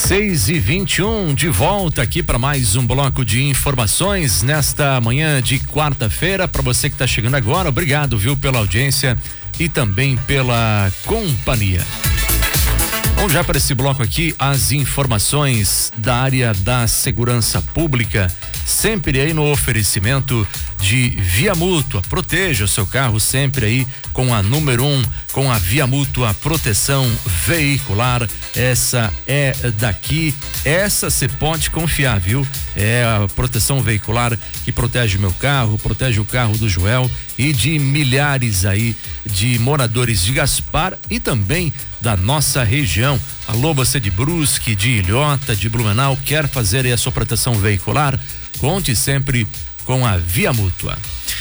6h21, de volta aqui para mais um bloco de informações nesta manhã de quarta-feira. Para você que está chegando agora, obrigado, viu, pela audiência e também pela companhia. Vamos já para esse bloco aqui, as informações da área da segurança pública, sempre aí no oferecimento de Via Mútua. Proteja o seu carro sempre aí com a número 1, com a Via Mútua Proteção Veicular. Essa é daqui, essa você pode confiar, viu? É a proteção veicular que protege o meu carro, protege o carro do Joel e de milhares aí de moradores de Gaspar e também da nossa região. Alô, você de Brusque, de Ilhota, de Blumenau, quer fazer aí a sua proteção veicular? Conte sempre com a Via Mútua.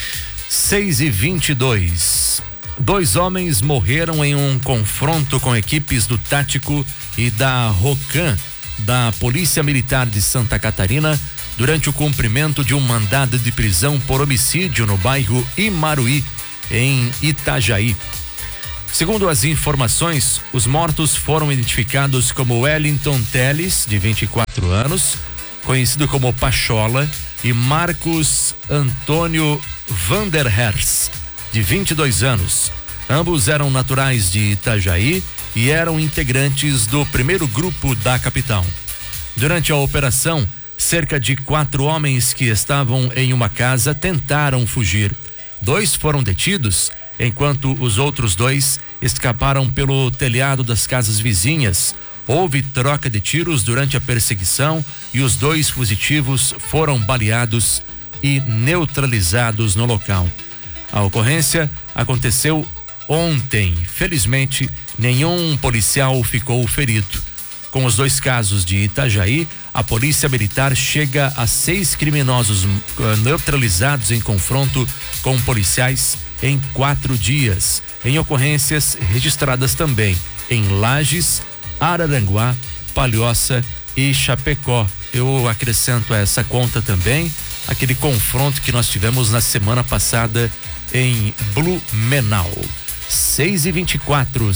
6h22. 2 homens morreram em um confronto com equipes do Tático e da Rocan da Polícia Militar de Santa Catarina durante o cumprimento de um mandado de prisão por homicídio no bairro Imaruí, em Itajaí. Segundo as informações, os mortos foram identificados como Wellington Teles, de 24 anos, conhecido como Pachola, e Marcos Antônio Vanderhers, de 22 anos. Ambos eram naturais de Itajaí e eram integrantes do primeiro grupo da capital. Durante a operação, cerca de 4 homens que estavam em uma casa tentaram fugir. 2 foram detidos, enquanto os outros 2 escaparam pelo telhado das casas vizinhas. Houve troca de tiros durante a perseguição e os 2 fugitivos foram baleados e neutralizados no local. A ocorrência aconteceu ontem. Felizmente, nenhum policial ficou ferido. Com os 2 casos de Itajaí, a Polícia Militar chega a 6 criminosos neutralizados em confronto com policiais em 4 dias, em ocorrências registradas também em Lages, Araranguá, Palhoça e Chapecó. Eu acrescento a essa conta também aquele confronto que nós tivemos na semana passada em Blumenau. 6h24,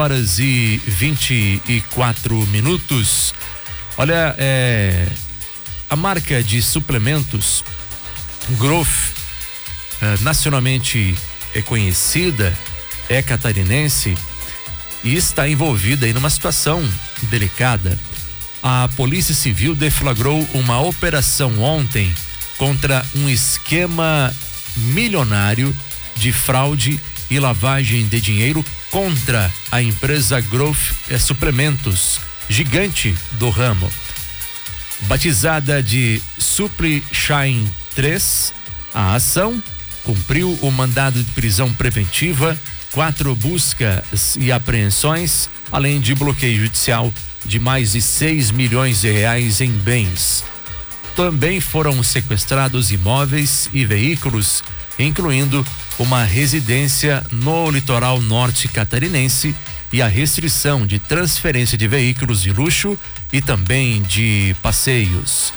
6h24. Olha, a marca de suplementos Growth, nacionalmente conhecida, é catarinense e está envolvida em uma situação delicada. A Polícia Civil deflagrou uma operação ontem contra um esquema milionário de fraude e lavagem de dinheiro contra a empresa Growth Suplementos, gigante do ramo. Batizada de Supli Shine 3, a ação cumpriu o mandado de prisão preventiva, 4 buscas e apreensões, além de bloqueio judicial de mais de 6 milhões de reais em bens. Também foram sequestrados imóveis e veículos, incluindo uma residência no litoral norte catarinense e a restrição de transferência de veículos de luxo e também de passeios.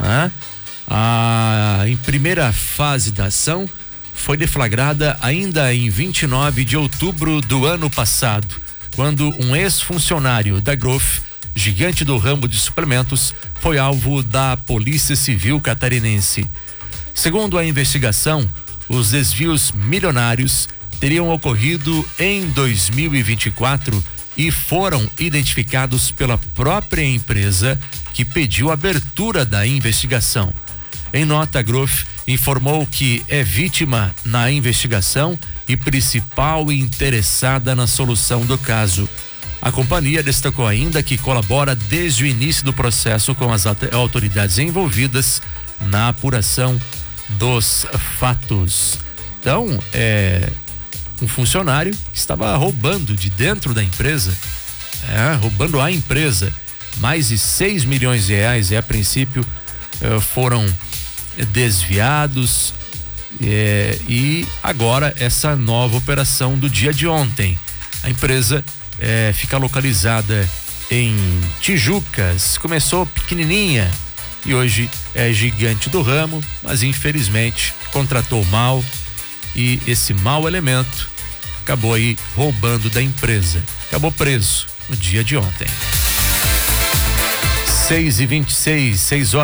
Em primeira fase da ação foi deflagrada ainda em 29 de outubro do ano passado, quando um ex-funcionário da Growth, gigante do ramo de suplementos, foi alvo da Polícia Civil catarinense. Segundo a investigação, os desvios milionários teriam ocorrido em 2024 e foram identificados pela própria empresa que pediu abertura da investigação. Em nota, a Growth informou que é vítima na investigação e principal interessada na solução do caso. A companhia destacou ainda que colabora desde o início do processo com as autoridades envolvidas na apuração dos fatos. Então, um funcionário que estava roubando de dentro da empresa, roubando a empresa, mais de 6 milhões de reais, a princípio foram desviados, e agora essa nova operação do dia de ontem. A empresa fica localizada em Tijucas, começou pequenininha e hoje é gigante do ramo, mas infelizmente contratou mal e esse mau elemento acabou aí roubando da empresa, acabou preso no dia de ontem. 6h26,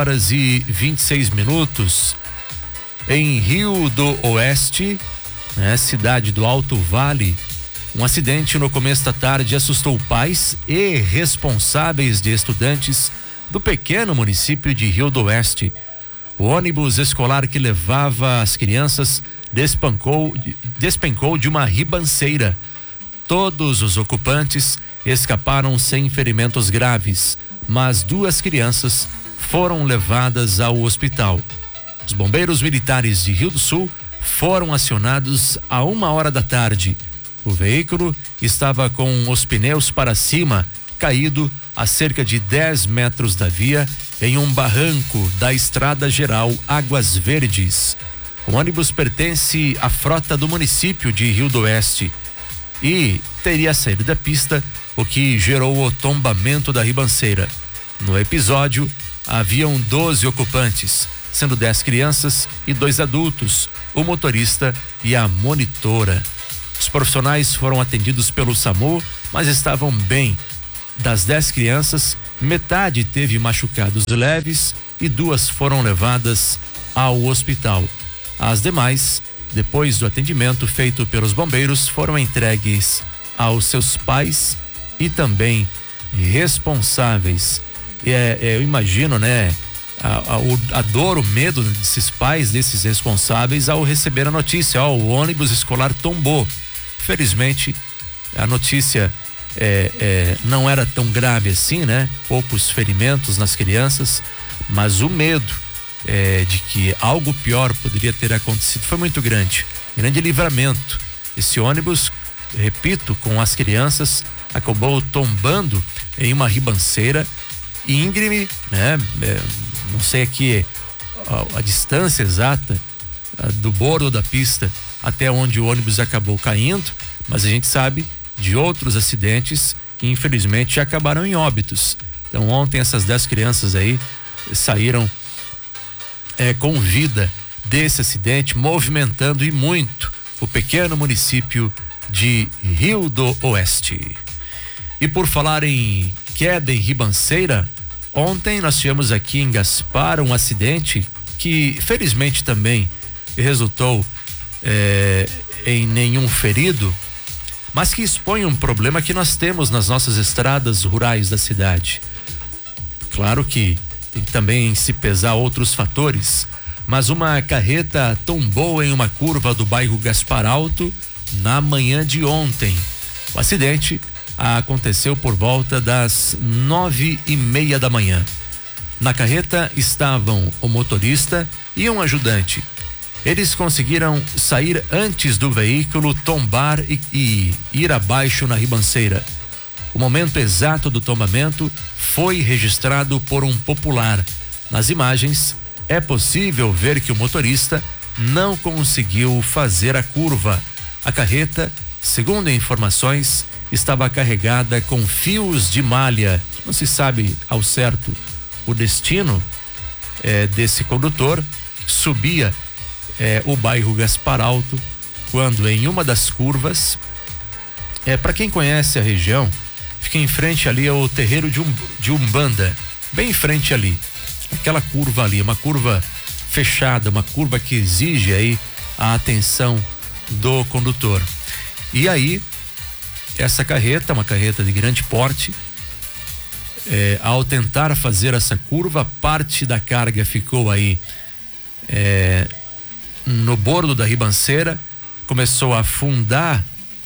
6h26. Em Rio do Oeste, né, cidade do Alto Vale, um acidente no começo da tarde assustou pais e responsáveis de estudantes do pequeno município de Rio do Oeste. O ônibus escolar que levava as crianças despencou de uma ribanceira. Todos os ocupantes escaparam sem ferimentos graves, mas 2 crianças foram levadas ao hospital. Os bombeiros militares de Rio do Sul foram acionados a 1h da tarde. O veículo estava com os pneus para cima, caído a cerca de 10 metros da via, em um barranco da Estrada Geral Águas Verdes. O ônibus pertence à frota do município de Rio do Oeste e teria saído da pista, o que gerou o tombamento da ribanceira. No episódio, haviam 12 ocupantes, sendo 10 crianças e 2 adultos, o motorista e a monitora. Os profissionais foram atendidos pelo SAMU, mas estavam bem. Das 10 crianças, metade teve machucados leves e 2 foram levadas ao hospital. As demais, depois do atendimento feito pelos bombeiros, foram entregues aos seus pais e também responsáveis. Eu imagino, né? A dor, o medo desses pais, desses responsáveis ao receber a notícia, o ônibus escolar tombou. Felizmente, a notícia não era tão grave assim, né? Poucos ferimentos nas crianças, mas o medo de que algo pior poderia ter acontecido foi muito grande. Grande livramento. Esse ônibus, repito, com as crianças, acabou tombando em uma ribanceira íngreme, né? Não sei aqui a distância exata do bordo da pista até onde o ônibus acabou caindo, mas a gente sabe de outros acidentes que infelizmente acabaram em óbitos. Então ontem essas 10 crianças aí saíram com vida desse acidente, movimentando e muito o pequeno município de Rio do Oeste. E por falar em queda em ribanceira, ontem nós tivemos aqui em Gaspar um acidente que felizmente também resultou em nenhum ferido, mas que expõe um problema que nós temos nas nossas estradas rurais da cidade. Claro que tem que também se pesar outros fatores, mas uma carreta tombou em uma curva do bairro Gaspar Alto na manhã de ontem. O acidente aconteceu por volta das 9h30 da manhã. Na carreta estavam o motorista e um ajudante. Eles conseguiram sair antes do veículo tombar e ir abaixo na ribanceira. O momento exato do tombamento foi registrado por um popular. Nas imagens, é possível ver que o motorista não conseguiu fazer a curva. A carreta, segundo informações, estava carregada com fios de malha. Não se sabe ao certo o destino desse condutor. Subia o bairro Gaspar Alto, quando em uma das curvas, para quem conhece a região, fica em frente ali ao terreiro de Umbanda, bem em frente ali, aquela curva ali, uma curva fechada, uma curva que exige aí a atenção do condutor. E aí, essa carreta, uma carreta de grande porte, ao tentar fazer essa curva, parte da carga ficou aí no bordo da ribanceira, começou a afundar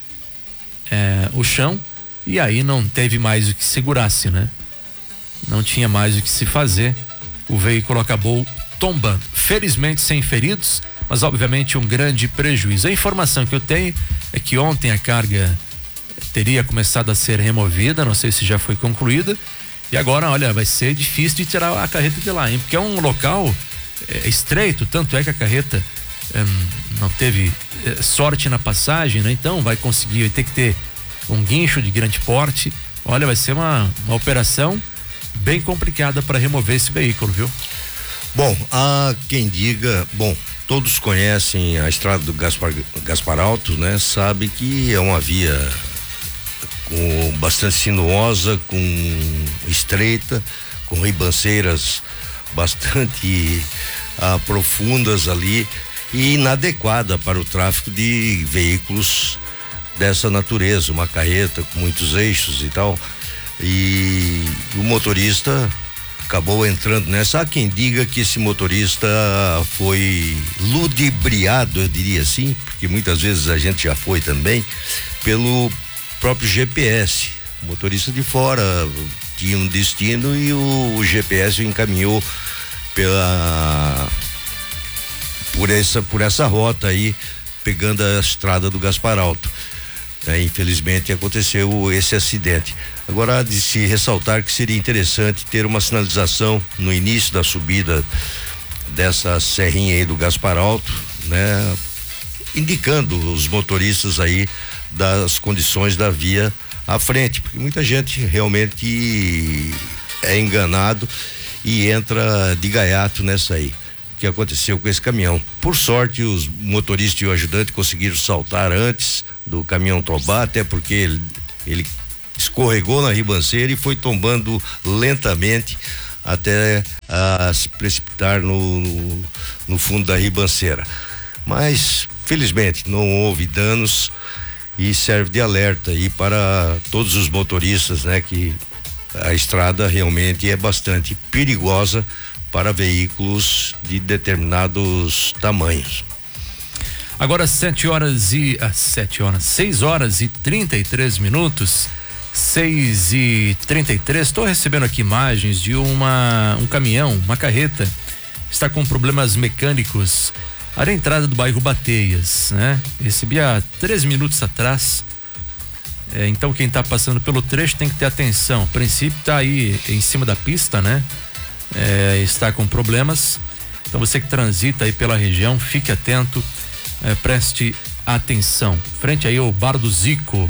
o chão e aí não teve mais o que segurasse, né? Não tinha mais o que se fazer, o veículo acabou tombando. Felizmente sem feridos, mas obviamente um grande prejuízo. A informação que eu tenho é que ontem a carga teria começado a ser removida, não sei se já foi concluída, e agora, olha, vai ser difícil de tirar a carreta de lá, hein? Porque é um local estreito, tanto é que a carreta não teve sorte na passagem, né? Então vai ter que ter um guincho de grande porte. Olha, vai ser uma operação bem complicada para remover esse veículo, viu? Bom, há quem diga, todos conhecem a estrada do Gaspar Alto, né? Sabe que é uma via bastante sinuosa, com estreita, com ribanceiras bastante profundas ali e inadequada para o tráfego de veículos dessa natureza, uma carreta com muitos eixos e tal. E o motorista acabou entrando nessa. Há quem diga que esse motorista foi ludibriado, eu diria assim, porque muitas vezes a gente já foi também, pelo próprio GPS. O motorista de fora tinha um destino e o GPS o encaminhou por essa rota aí, pegando a estrada do Gaspar Alto. Infelizmente aconteceu esse acidente. Agora, há de se ressaltar que seria interessante ter uma sinalização no início da subida dessa serrinha aí do Gaspar Alto, né? Indicando os motoristas aí das condições da via à frente, porque muita gente realmente é enganado e entra de gaiato nessa aí. Que aconteceu com esse caminhão. Por sorte, os motoristas e o ajudante conseguiram saltar antes do caminhão tombar, até porque ele escorregou na ribanceira e foi tombando lentamente até se precipitar no fundo da ribanceira. Mas, felizmente, não houve danos e serve de alerta aí para todos os motoristas, né? Que a estrada realmente é bastante perigosa para veículos de determinados tamanhos. Agora 6 horas e 33 minutos. 6:33. Estou recebendo aqui imagens de um caminhão, uma carreta, está com problemas mecânicos à entrada do bairro Bateias, né? Recebi há 3 minutos atrás. Então quem está passando pelo trecho tem que ter atenção. O princípio está aí em cima da pista, né? Está com problemas. Então você que transita aí pela região, fique atento, preste atenção. Frente aí ao Bar do Zico.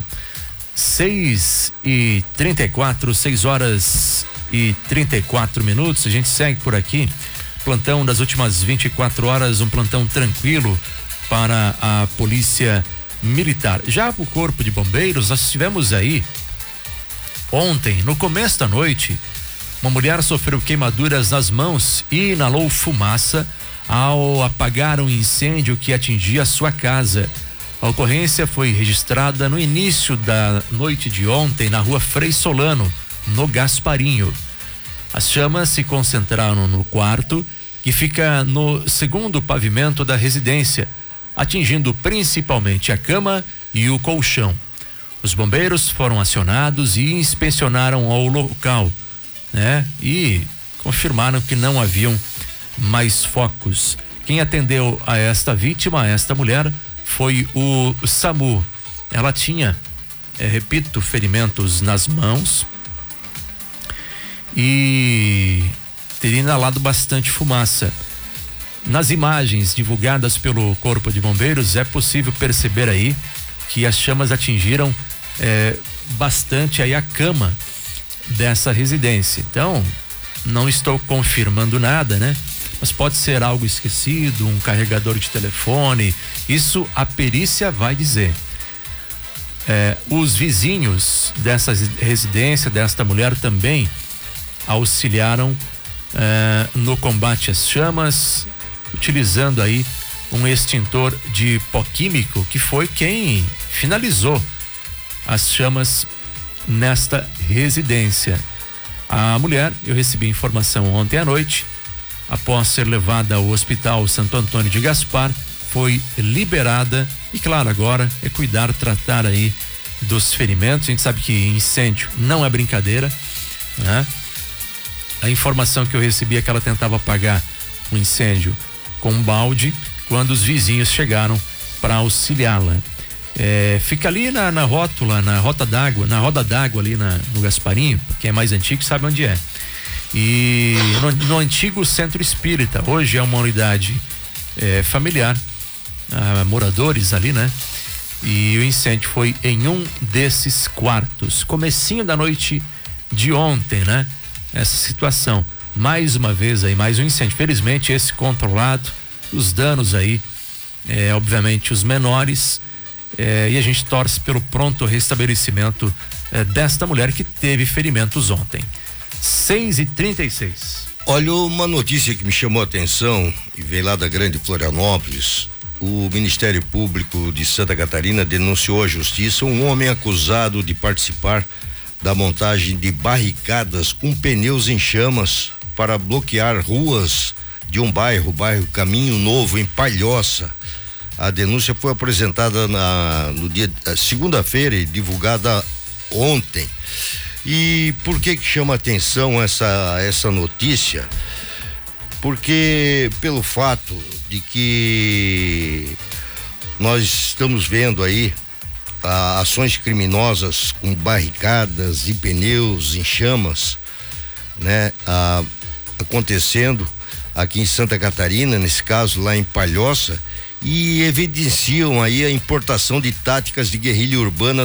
6:34, 6 horas e 34 minutos. A gente segue por aqui. Plantão das últimas 24 horas, um plantão tranquilo para a Polícia Militar. Já o Corpo de Bombeiros, nós tivemos aí ontem, no começo da noite, uma mulher sofreu queimaduras nas mãos e inalou fumaça ao apagar um incêndio que atingia a sua casa. A ocorrência foi registrada no início da noite de ontem na rua Frei Solano, no Gasparinho. As chamas se concentraram no quarto, que fica no segundo pavimento da residência, atingindo principalmente a cama e o colchão. Os bombeiros foram acionados e inspecionaram o local, né? E confirmaram que não haviam mais focos. Quem atendeu a esta vítima, a esta mulher, foi o SAMU. Ela tinha, repito, ferimentos nas mãos e teria inalado bastante fumaça. Nas imagens divulgadas pelo Corpo de Bombeiros é possível perceber aí que as chamas atingiram bastante aí a cama dessa residência. Então, não estou confirmando nada, né? Mas pode ser algo esquecido, um carregador de telefone, isso a perícia vai dizer. Os vizinhos dessa residência, desta mulher, também auxiliaram no combate às chamas, utilizando aí um extintor de pó químico, que foi quem finalizou as chamas nesta residência. A mulher, eu recebi informação ontem à noite, após ser levada ao Hospital Santo Antônio de Gaspar, foi liberada e, claro, agora é cuidar, tratar aí dos ferimentos. A gente sabe que incêndio não é brincadeira, né? A informação que eu recebi é que ela tentava apagar o incêndio com um balde quando os vizinhos chegaram para auxiliá-la. Fica ali na rótula, na roda d'água ali no Gasparinho, quem é mais antigo sabe onde é. E no antigo Centro Espírita, hoje é uma unidade familiar, moradores ali, né? E o incêndio foi em um desses quartos, comecinho da noite de ontem, né? Essa situação, mais uma vez aí, mais um incêndio, felizmente esse controlado, os danos aí, obviamente os menores, e a gente torce pelo pronto restabelecimento desta mulher que teve ferimentos ontem. 6h36. Olha, uma notícia que me chamou a atenção e veio lá da Grande Florianópolis. O Ministério Público de Santa Catarina denunciou à Justiça um homem acusado de participar da montagem de barricadas com pneus em chamas para bloquear ruas de um bairro Caminho Novo, em Palhoça. A denúncia foi apresentada no dia segunda-feira e divulgada ontem. E por que chama atenção essa notícia? Porque pelo fato de que nós estamos vendo aí ações criminosas com barricadas e pneus em chamas, né? Acontecendo aqui em Santa Catarina, nesse caso lá em Palhoça, e evidenciam aí a importação de táticas de guerrilha urbana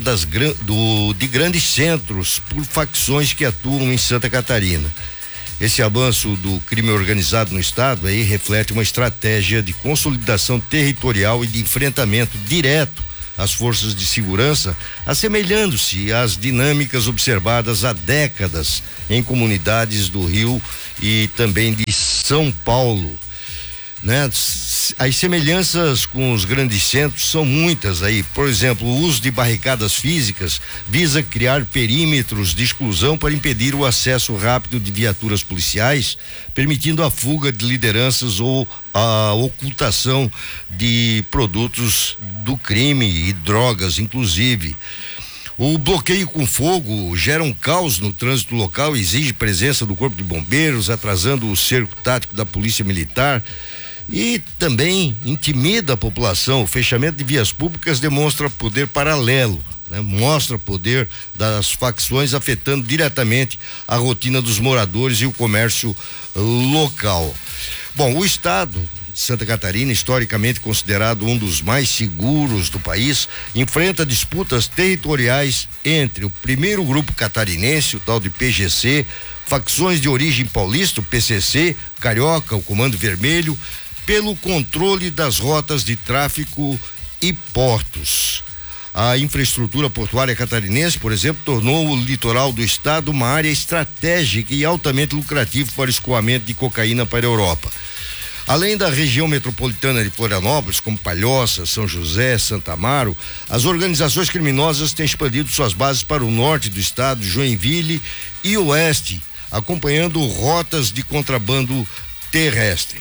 de grandes centros por facções que atuam em Santa Catarina. Esse avanço do crime organizado no estado aí reflete uma estratégia de consolidação territorial e de enfrentamento direto às forças de segurança, assemelhando-se às dinâmicas observadas há décadas em comunidades do Rio e também de São Paulo, né? As semelhanças com os grandes centros são muitas aí. Por exemplo, o uso de barricadas físicas visa criar perímetros de exclusão para impedir o acesso rápido de viaturas policiais, permitindo a fuga de lideranças ou a ocultação de produtos do crime e drogas, inclusive. O bloqueio com fogo gera um caos no trânsito local e exige presença do Corpo de Bombeiros, atrasando o cerco tático da Polícia Militar. E também intimida a população. O fechamento de vias públicas demonstra poder paralelo, né? Mostra poder das facções afetando diretamente a rotina dos moradores e o comércio local. Bom, o estado de Santa Catarina, historicamente considerado um dos mais seguros do país, enfrenta disputas territoriais entre o primeiro grupo catarinense, o tal de PGC, facções de origem paulista, o PCC, Carioca, o Comando Vermelho, pelo controle das rotas de tráfico e portos. A infraestrutura portuária catarinense, por exemplo, tornou o litoral do estado uma área estratégica e altamente lucrativa para o escoamento de cocaína para a Europa. Além da região metropolitana de Florianópolis, como Palhoça, São José, Santa Amaro, as organizações criminosas têm expandido suas bases para o norte do estado, Joinville e oeste, acompanhando rotas de contrabando terrestre.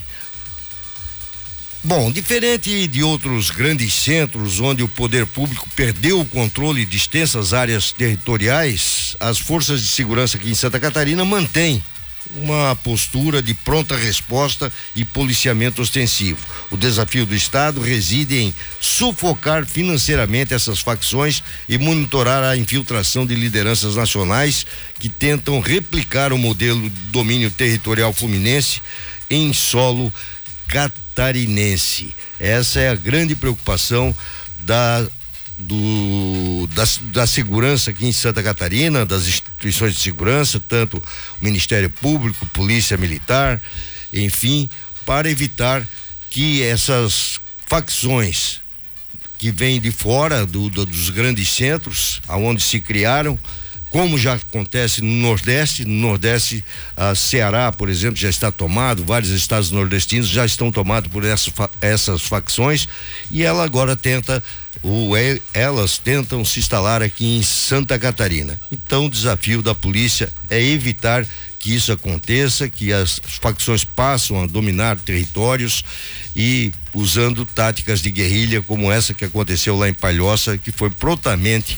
Bom, diferente de outros grandes centros onde o poder público perdeu o controle de extensas áreas territoriais, as forças de segurança aqui em Santa Catarina mantêm uma postura de pronta resposta e policiamento ostensivo. O desafio do estado reside em sufocar financeiramente essas facções e monitorar a infiltração de lideranças nacionais que tentam replicar o modelo de domínio territorial fluminense em solo catarinense. Essa é a grande preocupação da segurança aqui em Santa Catarina, das instituições de segurança, tanto o Ministério Público, Polícia Militar, enfim, para evitar que essas facções que vêm de fora dos grandes centros, aonde se criaram, como já acontece no Nordeste, Ceará, por exemplo, já está tomado, vários estados nordestinos já estão tomados por essas facções, e elas tentam se instalar aqui em Santa Catarina. Então, o desafio da polícia é evitar que isso aconteça, que as facções passam a dominar territórios e usando táticas de guerrilha como essa que aconteceu lá em Palhoça, que foi prontamente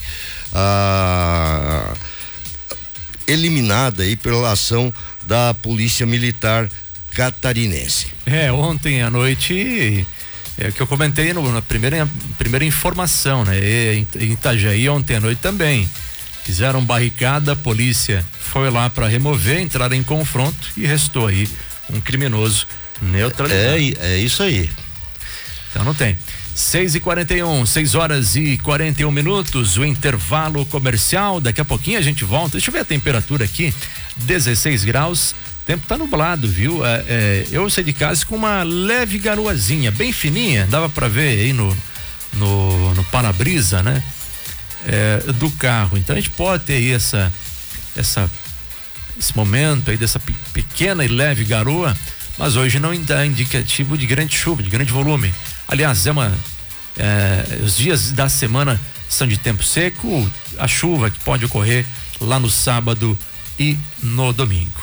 eliminada aí pela ação da Polícia Militar catarinense. Ontem à noite, que eu comentei na primeira informação, né? Em Itajaí ontem à noite também fizeram barricada, a polícia foi lá para remover, entraram em confronto e restou aí um criminoso neutralizado. É isso aí. Então não tem. 6h41, 6h41, o intervalo comercial. Daqui a pouquinho a gente volta. Deixa eu ver a temperatura aqui, 16 graus. O tempo tá nublado, viu? Eu saí de casa com uma leve garoazinha, bem fininha, dava para ver aí no para-brisa, né? Do carro. Então a gente pode ter aí essa esse momento aí dessa pequena e leve garoa, mas hoje não dá indicativo de grande chuva, de grande volume. Aliás, os dias da semana são de tempo seco, a chuva que pode ocorrer lá no sábado e no domingo.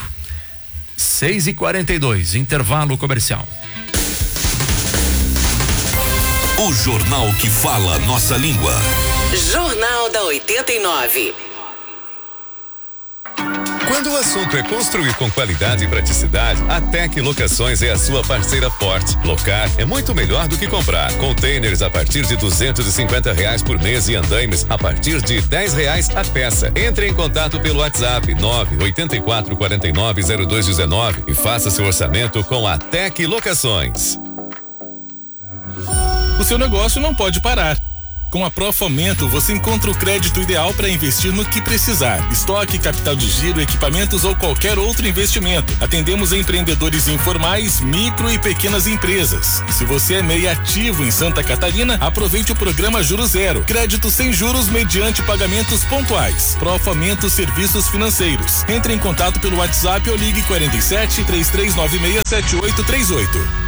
6h42, intervalo comercial. O jornal que fala nossa língua. Jornal da 89. Quando o assunto é construir com qualidade e praticidade, a Tec Locações é a sua parceira forte. Locar é muito melhor do que comprar. Containers a partir de R$250 por mês e andaimes a partir de R$10 a peça. Entre em contato pelo WhatsApp 984490219 e faça seu orçamento com a Tec Locações. O seu negócio não pode parar. Com a Profomento, você encontra o crédito ideal para investir no que precisar. Estoque, capital de giro, equipamentos ou qualquer outro investimento. Atendemos empreendedores informais, micro e pequenas empresas. Se você é MEI ativo em Santa Catarina, aproveite o programa Juro Zero. Crédito sem juros mediante pagamentos pontuais. Profomento Serviços Financeiros. Entre em contato pelo WhatsApp ou ligue 47 3396 7838.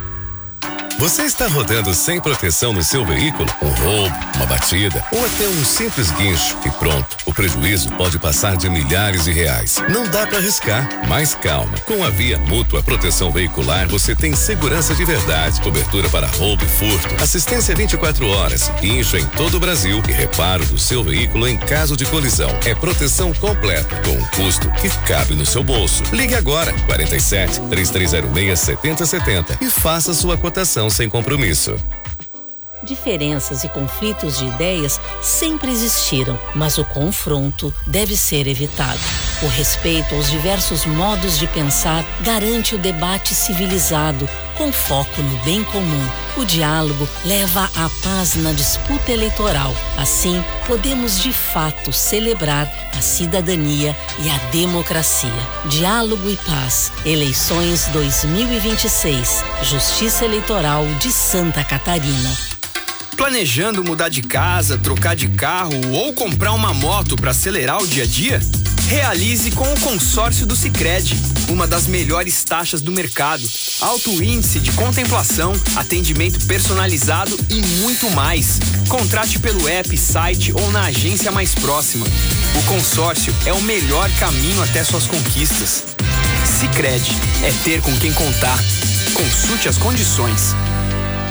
Você está rodando sem proteção no seu veículo? Um roubo, uma batida ou até um simples guincho e pronto. O prejuízo pode passar de milhares de reais. Não dá para arriscar, mas calma. Com a Via Mútua Proteção Veicular, você tem segurança de verdade, cobertura para roubo e furto, assistência 24 horas, guincho em todo o Brasil e reparo do seu veículo em caso de colisão. É proteção completa, com um custo que cabe no seu bolso. Ligue agora, 47 3306 7070 e faça sua cotação sem compromisso. Diferenças e conflitos de ideias sempre existiram, mas o confronto deve ser evitado. O respeito aos diversos modos de pensar garante o debate civilizado, com foco no bem comum. O diálogo leva à paz na disputa eleitoral. Assim, podemos de fato celebrar a cidadania e a democracia. Diálogo e paz. Eleições 2026. Justiça Eleitoral de Santa Catarina. Planejando mudar de casa, trocar de carro ou comprar uma moto para acelerar o dia a dia? Realize com o consórcio do Sicredi, uma das melhores taxas do mercado, alto índice de contemplação, atendimento personalizado e muito mais. Contrate pelo app, site ou na agência mais próxima. O consórcio é o melhor caminho até suas conquistas. Sicredi é ter com quem contar. Consulte as condições.